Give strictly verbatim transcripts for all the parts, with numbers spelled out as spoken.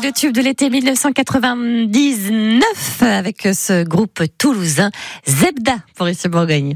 C'était le tube de l'été dix-neuf cent quatre-vingt-dix-neuf avec ce groupe toulousain Zebda pour ici Bourgogne.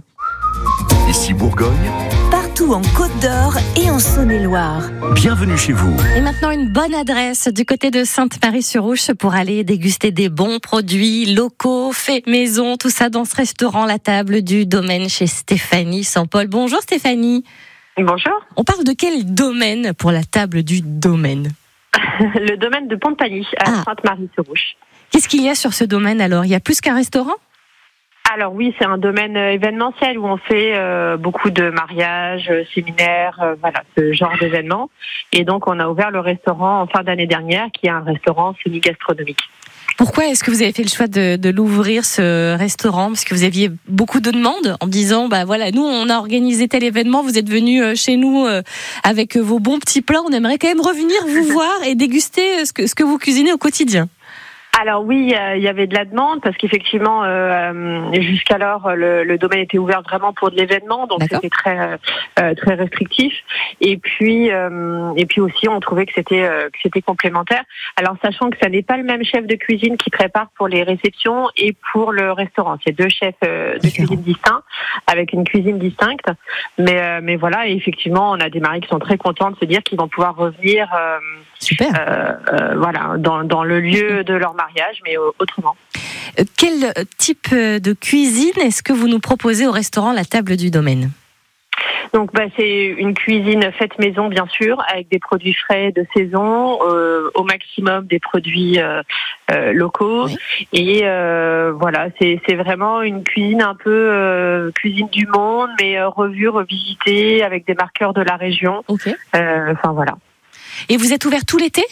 Ici Bourgogne, partout en Côte d'Or et en Saône-et-Loire. Bienvenue chez vous. Et maintenant une bonne adresse du côté de Sainte-Marie-sur-Ouche pour aller déguster des bons produits locaux, faits maison, tout ça dans ce restaurant La Table du Domaine chez Stéphanie Saint-Paul. Bonjour Stéphanie. Bonjour. On parle de quel domaine pour La Table du Domaine? Le domaine de Pontagny à Ah. Sainte-Marie-sur-Ouche. Qu'est-ce qu'il y a sur ce domaine alors? Il y a plus qu'un restaurant? Alors oui, c'est un domaine euh, événementiel où on fait euh, beaucoup de mariages, euh, séminaires, euh, voilà, ce genre d'événements. Et donc on a ouvert le restaurant en fin d'année dernière, qui est un restaurant semi-gastronomique. Pourquoi est-ce que vous avez fait le choix de, de l'ouvrir, ce restaurant? Parce que vous aviez beaucoup de demandes en disant, bah voilà, nous on a organisé tel événement, vous êtes venus chez nous avec vos bons petits plats, on aimerait quand même revenir vous voir et déguster ce que, ce que vous cuisinez au quotidien. Alors oui, il y avait de la demande parce qu'effectivement, euh, jusqu'alors, le, le domaine était ouvert vraiment pour de l'événement, donc D'accord. c'était très euh, très restrictif. Et puis euh, et puis aussi, on trouvait que c'était euh, que c'était complémentaire. Alors sachant que ça n'est pas le même chef de cuisine qui prépare pour les réceptions et pour le restaurant, c'est deux chefs euh, de Différent. cuisine distincts avec une cuisine distincte. Mais euh, mais voilà, et effectivement, on a des maris qui sont très contents de se dire qu'ils vont pouvoir revenir. Euh, Super. Euh, euh, voilà, dans, dans le lieu de leur mariage, mais euh, autrement. Euh, Quel type de cuisine est-ce que vous nous proposez au restaurant La Table du Domaine? Donc, bah, c'est une cuisine faite maison, bien sûr, avec des produits frais de saison, euh, au maximum des produits euh, euh, locaux. Oui. Et euh, voilà, c'est, c'est vraiment une cuisine un peu euh, cuisine du monde, mais euh, revue, revisitée, avec des marqueurs de la région. Ok. Euh, Enfin, voilà. Et vous êtes ouvert tout l'été?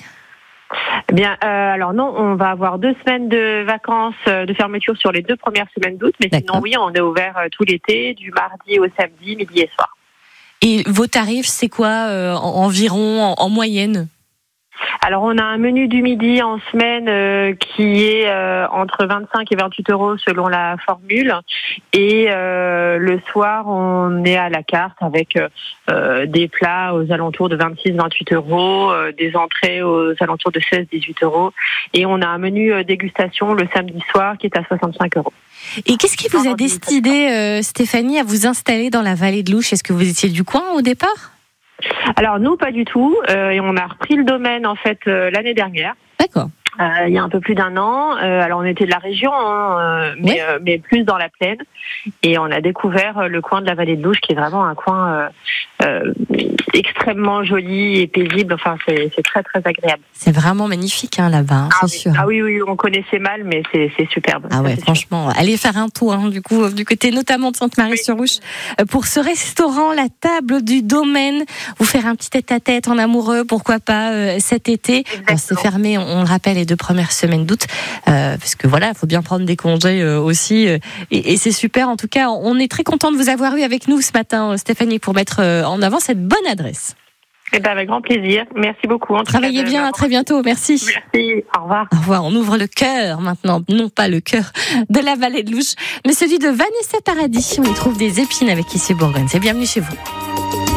Eh bien, euh, alors non, on va avoir deux semaines de vacances euh, de fermeture sur les deux premières semaines d'août, mais D'accord. sinon oui, on est ouvert euh, tout l'été, du mardi au samedi, midi et soir. Et vos tarifs, c'est quoi euh, en- environ en, en moyenne? Alors on a un menu du midi en semaine euh, qui est euh, entre vingt-cinq et vingt-huit euros selon la formule, et euh, le soir on est à la carte avec euh, des plats aux alentours de vingt-six à vingt-huit euros, euh, des entrées aux alentours de seize à dix-huit euros, et on a un menu euh, dégustation le samedi soir qui est à soixante-cinq euros. Et qu'est-ce qui vous a Vendredi, décidé, euh, Stéphanie, à vous installer dans la vallée de l'Ouche? Est-ce que vous étiez du coin au départ? Alors nous, pas du tout, euh, et on a repris le domaine en fait euh, l'année dernière. D'accord. Euh, il y a un peu plus d'un an. Euh, alors on était de la région, hein, euh, mais, Oui. euh, mais plus dans la plaine. Et on a découvert euh, le coin de la vallée de l'Ouche, qui est vraiment un coin euh, euh, extrêmement joli et paisible. Enfin, c'est, c'est très très agréable. C'est vraiment magnifique hein, là-bas, hein, Ah, c'est oui. sûr. ah oui, oui, on connaissait mal, mais c'est, c'est superbe. Ah Ça, ouais, c'est sûr. franchement, allez faire un tour hein, du coup du côté notamment de Sainte-Marie-sur-Ouche euh, pour ce restaurant La Table du Domaine. Vous faire un petit tête-à-tête en amoureux, pourquoi pas euh, cet été. Bon, c'est fermé, on, on le rappelle, les deux premières semaines d'août, euh, parce que voilà, il faut bien prendre des congés euh, aussi, euh, et, et c'est super. En tout cas, on est très content de vous avoir eu avec nous ce matin, Stéphanie, pour mettre euh, en avant cette bonne adresse. Eh ben, avec grand plaisir. Merci beaucoup. En tout Travaillez cas, de bien, à m'avoir- très bientôt, merci. Merci. Au revoir. Au revoir, on ouvre le cœur maintenant, non pas le cœur de la vallée de l'Ouche, mais celui de Vanessa Paradis. On y trouve des épines avec Ici Bourgogne. C'est bienvenue chez vous.